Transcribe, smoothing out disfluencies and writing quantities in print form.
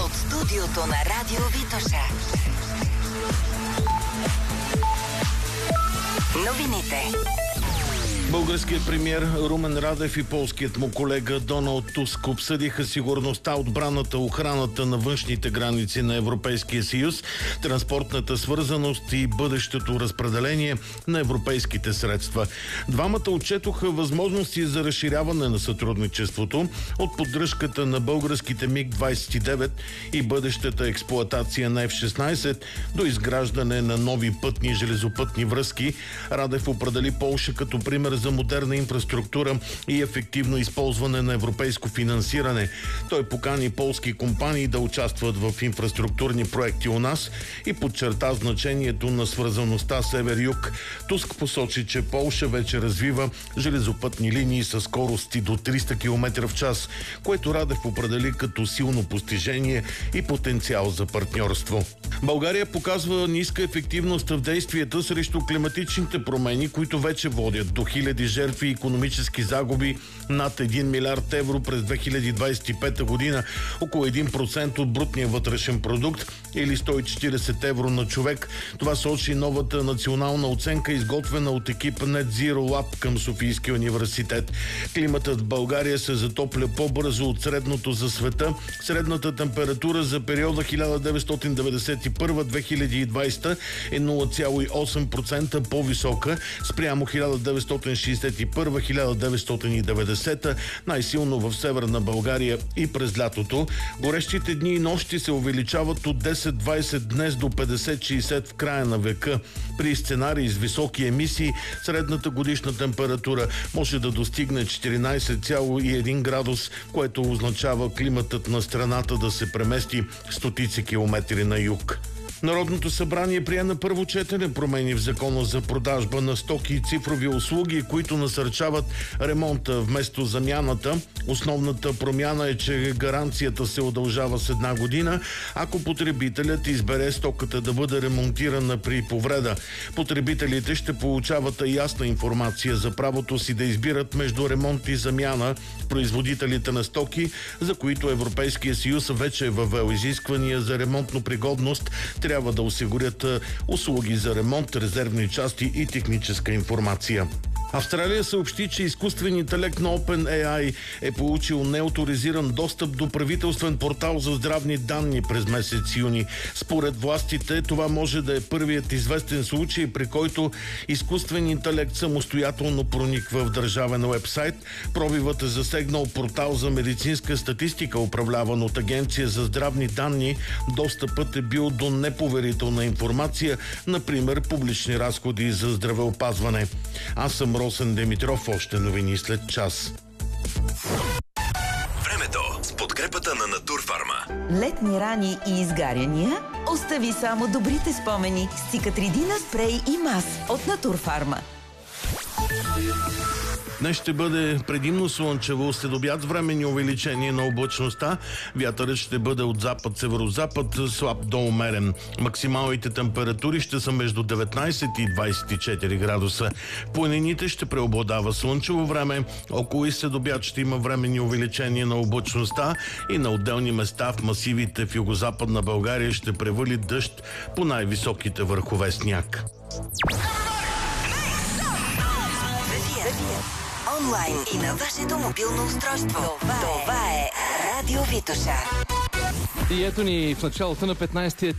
от студиото на Радио Витоша. Новините. Българският премиер Румен Радев и полският му колега Доналд Туск обсъдиха сигурността, отбраната, охраната на външните граници на Европейския съюз, транспортната свързаност и бъдещето разпределение на европейските средства. Двамата отчетоха възможности за разширяване на сътрудничеството от поддръжката на българските МиГ-29 и бъдещата експлоатация на F-16 до изграждане на нови пътни и железопътни връзки. Радев определи Полша като пример за модерна инфраструктура и ефективно използване на европейско финансиране. Той покани полски компании да участват в инфраструктурни проекти у нас и подчерта значението на свързаността север-юг. Туск посочи, че Полша вече развива железопътни линии с скорости до 300 км в час, което Радев определи като силно постижение и потенциал за партньорство. България показва ниска ефективност в действията срещу климатичните промени, които вече водят до хиляди жертви и икономически загуби над 1 милиард евро през 2025 година, около 1% от брутния вътрешен продукт или 140 евро на човек. Това сочи новата национална оценка, изготвена от екип Net Zero Lab към Софийския университет. Климатът в България се затопля по-бързо от средното за света. Средната температура за периода 1991-2020 е 0,8% по-висока спрямо 1961-1990, най-силно в Северна България и през лятото. Горещите дни и нощи се увеличават от 10-20 днес до 50-60 в края на века. При сценарии с високи емисии средната годишна температура може да достигне 14,1 градус, което означава климатът на страната да се премести стотици километри на юг. Народното събрание прие на първо четене промени в Закона за продажба на стоки и цифрови услуги, които насърчават ремонта вместо замяната. Основната промяна е, че гаранцията се удължава с 1 година, ако потребителят избере стоката да бъде ремонтирана при повреда. Потребителите ще получават ясна информация за правото си да избират между ремонт и замяна. Производителите на стоки, за които Европейския съюз вече е въвел изисквания за ремонтно пригодност, трябва да осигурят услуги за ремонт, резервни части и техническа информация. Австралия съобщи, че изкуственият интелект на OpenAI е получил неоторизиран достъп до правителствен портал за здравни данни през месец юни. Според властите, това може да е първият известен случай, при който изкуственият интелект самостоятелно прониква в държавен уебсайт. Пробивът е засегнал портал за медицинска статистика, управляван от Агенция за здравни данни. Достъпът е бил до неповерителна информация, например публични разходи за здравеопазване. Аз съм Росен Димитров, още новини след час. Времето с подкрепата на Натурфарма. Летни рани и изгаряния? Остави само добрите спомени с Цикатридина спрей и мас от Натурфарма. Днес ще бъде предимно слънчево, след обяд временни увеличение на облачността. Вятърът ще бъде от запад-северозапад, слаб до умерен. Максималните температури ще са между 19 и 24 градуса. В планините ще преобладава слънчево време. Около и след обяд ще има временни увеличение на облачността и на отделни места в масивите в югозападна България ще превали дъжд, по най-високите върхове сняг. Онлайн и на вашето мобилно устройство. Това е Радио Витоша. И ето ни в началото на 15-тия